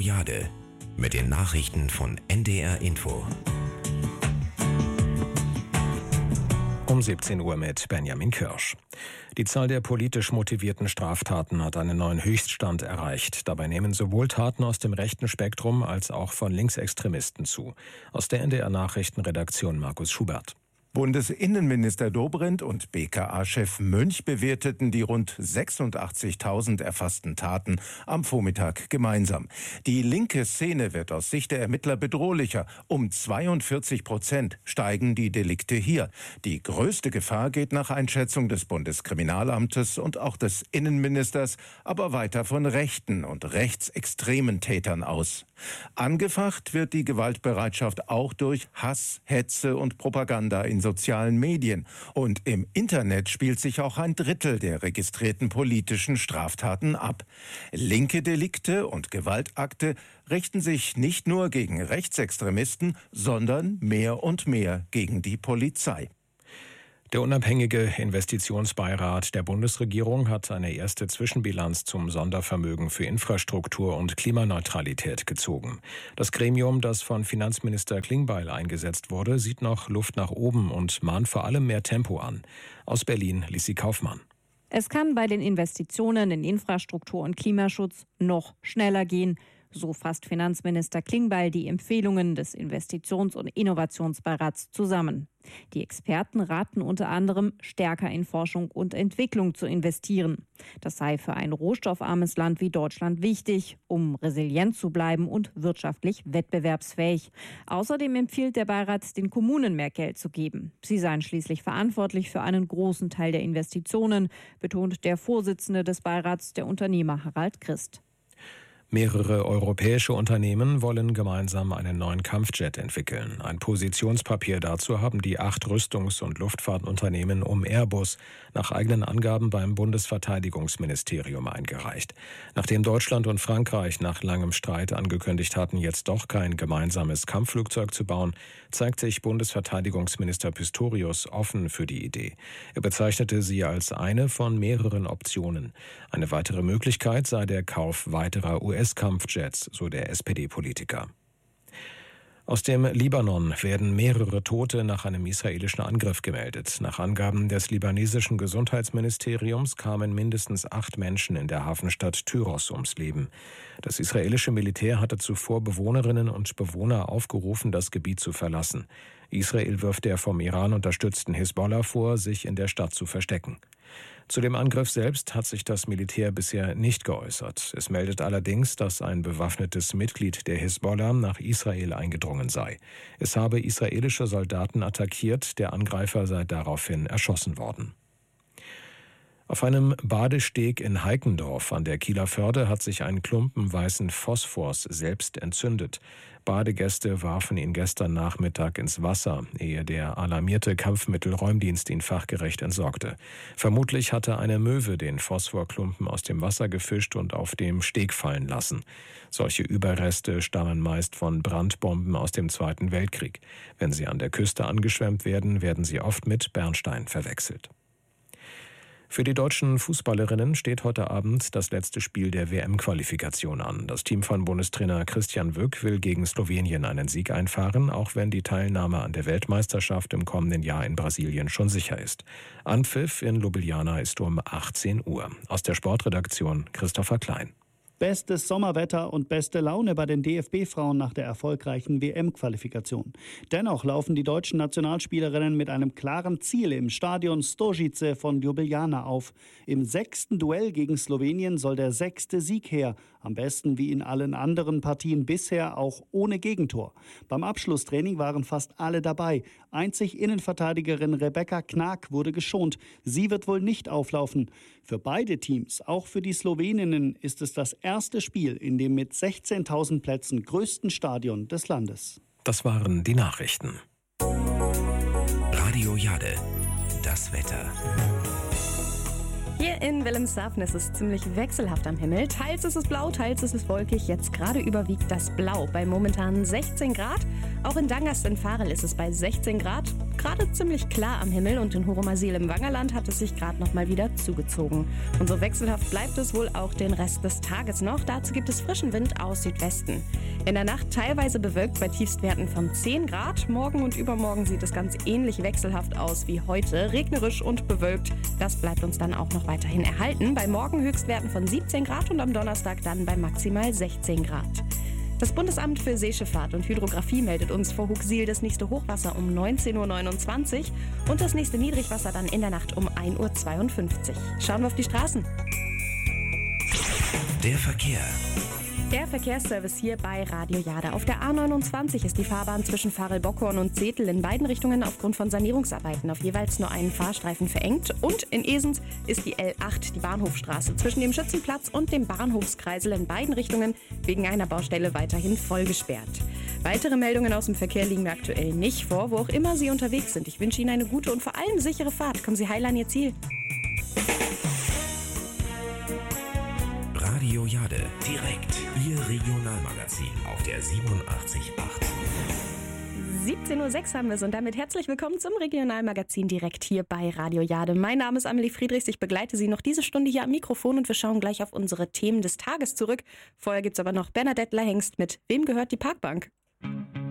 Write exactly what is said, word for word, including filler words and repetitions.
Jade mit den Nachrichten von N D R Info. Um siebzehn Uhr mit Benjamin Kirsch. Die Zahl der politisch motivierten Straftaten hat einen neuen Höchststand erreicht. Dabei nehmen sowohl Taten aus dem rechten Spektrum als auch von Linksextremisten zu. Aus der N D R-Nachrichtenredaktion Markus Schubert. Bundesinnenminister Dobrindt und B K A-Chef Münch bewerteten die rund sechsundachtzigtausend erfassten Taten am Vormittag gemeinsam. Die linke Szene wird aus Sicht der Ermittler bedrohlicher. Um zweiundvierzig Prozent steigen die Delikte hier. Die größte Gefahr geht nach Einschätzung des Bundeskriminalamtes und auch des Innenministers aber weiter von rechten und rechtsextremen Tätern aus. Angefacht wird die Gewaltbereitschaft auch durch Hass, Hetze und Propaganda in sozialen Medien. Und im Internet spielt sich auch ein Drittel der registrierten politischen Straftaten ab. Linke Delikte und Gewaltakte richten sich nicht nur gegen Rechtsextremisten, sondern mehr und mehr gegen die Polizei. Der unabhängige Investitionsbeirat der Bundesregierung hat eine erste Zwischenbilanz zum Sondervermögen für Infrastruktur und Klimaneutralität gezogen. Das Gremium, das von Finanzminister Klingbeil eingesetzt wurde, sieht noch Luft nach oben und mahnt vor allem mehr Tempo an. Aus Berlin, Lissi Kaufmann. Es kann bei den Investitionen in Infrastruktur und Klimaschutz noch schneller gehen. So fasst Finanzminister Klingbeil die Empfehlungen des Investitions- und Innovationsbeirats zusammen. Die Experten raten unter anderem, stärker in Forschung und Entwicklung zu investieren. Das sei für ein rohstoffarmes Land wie Deutschland wichtig, um resilient zu bleiben und wirtschaftlich wettbewerbsfähig. Außerdem empfiehlt der Beirat, den Kommunen mehr Geld zu geben. Sie seien schließlich verantwortlich für einen großen Teil der Investitionen, betont der Vorsitzende des Beirats, der Unternehmer Harald Christ. Mehrere europäische Unternehmen wollen gemeinsam einen neuen Kampfjet entwickeln. Ein Positionspapier dazu haben die acht Rüstungs- und Luftfahrtunternehmen um Airbus nach eigenen Angaben beim Bundesverteidigungsministerium eingereicht. Nachdem Deutschland und Frankreich nach langem Streit angekündigt hatten, jetzt doch kein gemeinsames Kampfflugzeug zu bauen, zeigt sich Bundesverteidigungsminister Pistorius offen für die Idee. Er bezeichnete sie als eine von mehreren Optionen. Eine weitere Möglichkeit sei der Kauf weiterer U S-Kampfjets, so der S P D-Politiker. Aus dem Libanon werden mehrere Tote nach einem israelischen Angriff gemeldet. Nach Angaben des libanesischen Gesundheitsministeriums kamen mindestens acht Menschen in der Hafenstadt Tyros ums Leben. Das israelische Militär hatte zuvor Bewohnerinnen und Bewohner aufgerufen, das Gebiet zu verlassen. Israel wirft der vom Iran unterstützten Hisbollah vor, sich in der Stadt zu verstecken. Zu dem Angriff selbst hat sich das Militär bisher nicht geäußert. Es meldet allerdings, dass ein bewaffnetes Mitglied der Hisbollah nach Israel eingedrungen sei. Es habe israelische Soldaten attackiert, der Angreifer sei daraufhin erschossen worden. Auf einem Badesteg in Heikendorf an der Kieler Förde hat sich ein Klumpen weißen Phosphors selbst entzündet. Badegäste warfen ihn gestern Nachmittag ins Wasser, ehe der alarmierte Kampfmittelräumdienst ihn fachgerecht entsorgte. Vermutlich hatte eine Möwe den Phosphorklumpen aus dem Wasser gefischt und auf dem Steg fallen lassen. Solche Überreste stammen meist von Brandbomben aus dem Zweiten Weltkrieg. Wenn sie an der Küste angeschwemmt werden, werden sie oft mit Bernstein verwechselt. Für die deutschen Fußballerinnen steht heute Abend das letzte Spiel der W M-Qualifikation an. Das Team von Bundestrainer Christian Wück will gegen Slowenien einen Sieg einfahren, auch wenn die Teilnahme an der Weltmeisterschaft im kommenden Jahr in Brasilien schon sicher ist. Anpfiff in Ljubljana ist um achtzehn Uhr. Aus der Sportredaktion Christopher Klein. Bestes Sommerwetter und beste Laune bei den D F B-Frauen nach der erfolgreichen W M-Qualifikation. Dennoch laufen die deutschen Nationalspielerinnen mit einem klaren Ziel im Stadion Stožice von Ljubljana auf. Im sechsten Duell gegen Slowenien soll der sechste Sieg her. Am besten wie in allen anderen Partien bisher auch ohne Gegentor. Beim Abschlusstraining waren fast alle dabei. Einzig Innenverteidigerin Rebecca Knag wurde geschont. Sie wird wohl nicht auflaufen. Für beide Teams, auch für die Sloweninnen, ist es das erste Spiel in dem mit sechzehntausend Plätzen größten Stadion des Landes. Das waren die Nachrichten. Radio Jade, das Wetter. Hier Hier in Wilhelmshaven ist es ziemlich wechselhaft am Himmel. Teils ist es blau, teils ist es wolkig. Jetzt gerade überwiegt das Blau bei momentan sechzehn Grad. Auch in Dangast in Farel ist es bei sechzehn Grad. Gerade ziemlich klar am Himmel und in Horomasil im Wangerland hat es sich gerade noch mal wieder zugezogen. Und so wechselhaft bleibt es wohl auch den Rest des Tages noch. Dazu gibt es frischen Wind aus Südwesten. In der Nacht teilweise bewölkt bei Tiefstwerten von zehn Grad. Morgen und übermorgen sieht es ganz ähnlich wechselhaft aus wie heute. Regnerisch und bewölkt. Das bleibt uns dann auch noch weiterhin erhalten. Bei morgen Höchstwerten von siebzehn Grad und am Donnerstag dann bei maximal sechzehn Grad. Das Bundesamt für Seeschifffahrt und Hydrographie meldet uns vor Hooghsil das nächste Hochwasser um neunzehn Uhr neunundzwanzig und das nächste Niedrigwasser dann in der Nacht um ein Uhr zweiundfünfzig. Schauen wir auf die Straßen. Der Verkehr. Der Verkehrsservice hier bei Radio Jade. Auf der A neunundzwanzig ist die Fahrbahn zwischen Farel-Bockhorn und Zetel in beiden Richtungen aufgrund von Sanierungsarbeiten auf jeweils nur einen Fahrstreifen verengt. Und in Esens ist die L acht, die Bahnhofstraße, zwischen dem Schützenplatz und dem Bahnhofskreisel in beiden Richtungen wegen einer Baustelle weiterhin voll gesperrt. Weitere Meldungen aus dem Verkehr liegen mir aktuell nicht vor, wo auch immer Sie unterwegs sind. Ich wünsche Ihnen eine gute und vor allem sichere Fahrt. Kommen Sie heil an Ihr Ziel. Radio Jade, direkt Ihr Regionalmagazin auf der siebenundachtzig Komma acht. siebzehn Uhr sechs haben wir es und damit herzlich willkommen zum Regionalmagazin direkt hier bei Radio Jade. Mein Name ist Amelie Friedrichs, ich begleite Sie noch diese Stunde hier am Mikrofon und wir schauen gleich auf unsere Themen des Tages zurück. Vorher gibt es aber noch Bernadette Lahengst mit Wem gehört die Parkbank?